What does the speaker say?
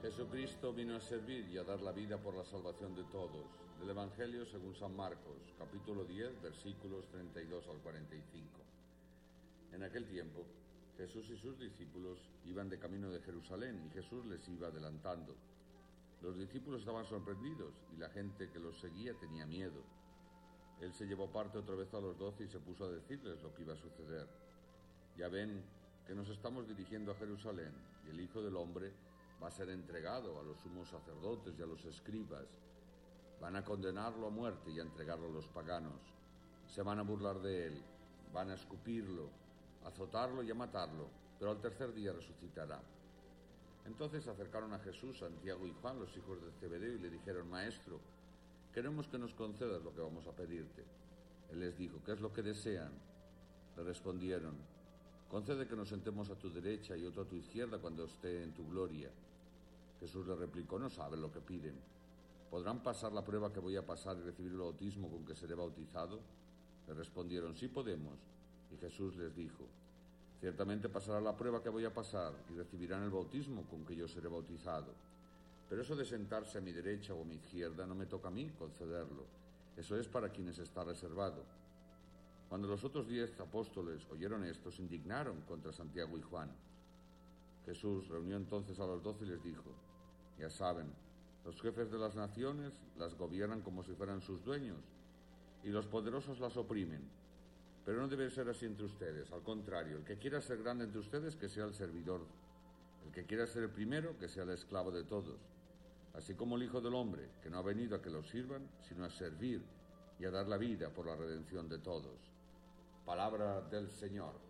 Jesucristo vino a servir y a dar la vida por la salvación de todos. Del Evangelio según San Marcos, capítulo 10, versículos 32 al 45. En aquel tiempo, Jesús y sus discípulos iban de camino de Jerusalén y Jesús les iba adelantando. Los discípulos estaban sorprendidos y la gente que los seguía tenía miedo. Él se llevó parte otra vez a los 12 y se puso a decirles lo que iba a suceder. Ya ven que nos estamos dirigiendo a Jerusalén y el Hijo del Hombre va a ser entregado a los sumos sacerdotes y a los escribas. Van a condenarlo a muerte y a entregarlo a los paganos. Se van a burlar de él, van a escupirlo, a azotarlo y a matarlo, pero al tercer día resucitará. Entonces se acercaron a Jesús, Santiago y Juan, los hijos de Zebedeo, y le dijeron: Maestro, queremos que nos concedas lo que vamos a pedirte. Él les dijo: ¿qué es lo que desean? Le respondieron: concede que nos sentemos a tu derecha y otro a tu izquierda cuando esté en tu gloria. Jesús le replicó: no saben lo que piden. ¿Podrán pasar la prueba que voy a pasar y recibir el bautismo con que seré bautizado? Le respondieron: sí podemos. Y Jesús les dijo: ciertamente pasará la prueba que voy a pasar y recibirán el bautismo con que yo seré bautizado. Pero eso de sentarse a mi derecha o a mi izquierda no me toca a mí concederlo. Eso es para quienes está reservado. Cuando los otros 10 apóstoles oyeron esto, se indignaron contra Santiago y Juan. Jesús reunió entonces a los 12 y les dijo: ya saben, los jefes de las naciones las gobiernan como si fueran sus dueños, y los poderosos las oprimen. Pero no debe ser así entre ustedes. Al contrario, el que quiera ser grande entre ustedes, que sea el servidor. El que quiera ser el primero, que sea el esclavo de todos. Así como el Hijo del Hombre, que no ha venido a que los sirvan, sino a servir y a dar la vida por la redención de todos. Palabra del Señor.